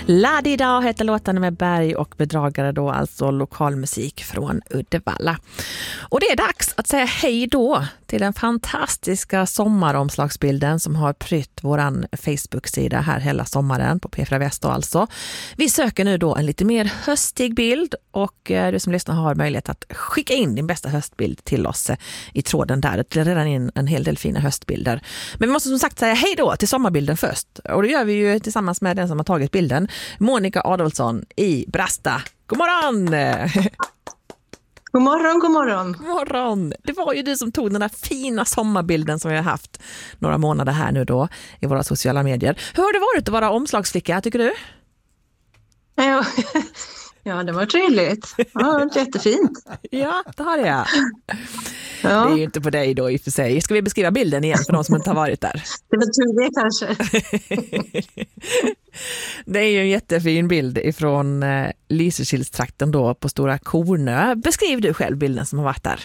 La-di-da heter låtarna med Berg och Bedragare då, alltså lokalmusik från Uddevalla. Och det är dags att säga hej då till den fantastiska sommaromslagsbilden som har prytt våran Facebook-sida här hela sommaren på P4 Väst alltså. Vi söker nu då en lite mer höstig bild och du som lyssnar har möjlighet att skicka in din bästa höstbild till oss i tråden där. Det är redan in en hel del fina höstbilder. Men vi måste som sagt säga hej då till sommarbilden först. Och det gör vi ju tillsammans med den som har tagit bilden, Monica Adolfsson i Brasta. God morgon! God morgon, god morgon. God morgon! Det var ju du som tog den där fina sommarbilden som vi har haft några månader här nu då i våra sociala medier. Hur har det varit att vara omslagsflicka, tycker du? Ja, det var trevligt. Ja, jättefint. Ja, det har jag. Ja. Det är ju inte på dig då i och för sig. Ska vi beskriva bilden igen för de som inte har varit där? Det var tur det kanske. Det är ju en jättefin bild ifrån Lysekilstrakten då på Stora Kornö. Beskriv du själv bilden som har varit där.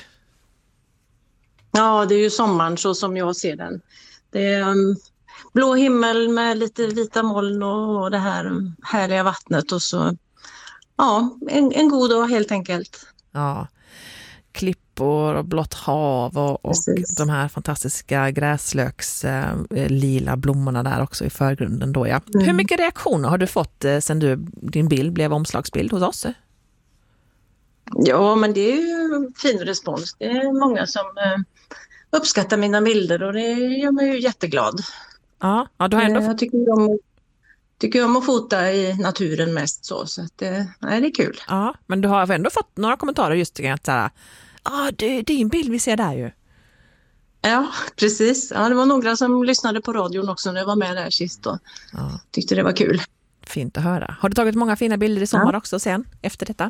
Ja, det är ju sommaren så som jag ser den. Det är blå himmel med lite vita moln och det här härliga vattnet och så en god dag helt enkelt. Ja, klippor och blått hav och de här fantastiska gräslöks lila blommorna där också i förgrunden då, ja. Hur mycket reaktioner har du fått sen din bild blev omslagsbild hos oss? Ja, men det är ju fin respons. Det är många som uppskattar mina bilder och det gör mig ju jätteglad. Ja, du har ändå... Jag tycker om att fota i naturen mest så att det är kul. Ja, men du har ändå fått några kommentarer just till att såhär, det är din bild vi ser där ju. Ja, precis. Ja, det var några som lyssnade på radion också när jag var med där sist och tyckte det var kul. Fint att höra. Har du tagit många fina bilder i sommar också sen, efter detta?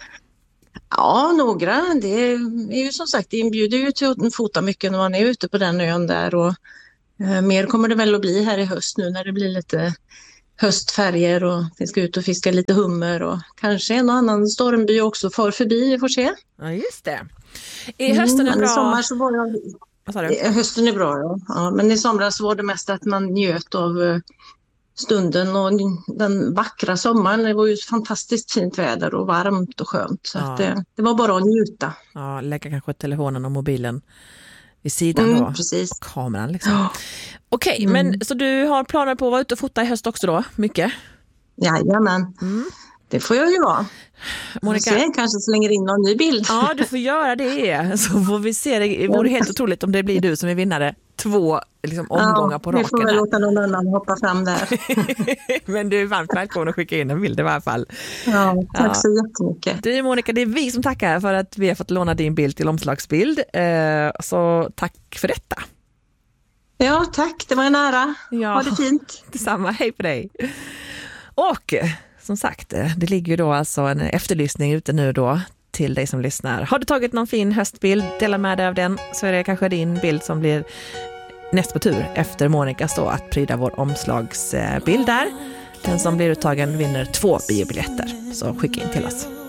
Ja, några. Det är ju som sagt, det inbjuder ju till att fota mycket när man är ute på den ön där och mer kommer det väl att bli här i höst nu när det blir lite höstfärger och vi ska ut och fiska lite hummer och kanske en och annan stormby också far förbi, vi får se. Ja, just det. Är hösten är bra? I sommar så var hösten är bra, ja. Men i somras var det mest att man njöt av stunden och den vackra sommaren. Det var ju fantastiskt fint väder och varmt och skönt så att det var bara att njuta. Ja, lägga kanske telefonen och mobilen vid sidan då. Precis. Och kameran liksom. Okej, men så du har planer på att vara ute och fota i höst också då? Mycket? Jajamän. Det får jag ju vara. Monica, jag kanske slänger in någon ny bild. Ja, du får göra det. Så får vi se. Det vore helt otroligt om det blir du som är vinnare 2 omgångar på raken. Vi får väl låta någon annan hoppa fram där. Men du är varmt välkommen att skicka in en bild i varje fall. Ja, tack så jättemycket. Du Monica, det är vi som tackar för att vi har fått låna din bild till omslagsbild. Så tack för detta. Ja, tack. Det var en ära. Ja, ha det fint. Detsamma. Hej på dig. Och som sagt, det ligger ju då alltså en efterlysning ute nu då till dig som lyssnar. Har du tagit någon fin höstbild, dela med dig av den, så är det kanske din bild som blir näst på tur efter Monicas då att pryda vår omslagsbild där. Den som blir uttagen vinner 2 biobiljetter, så skicka in till oss.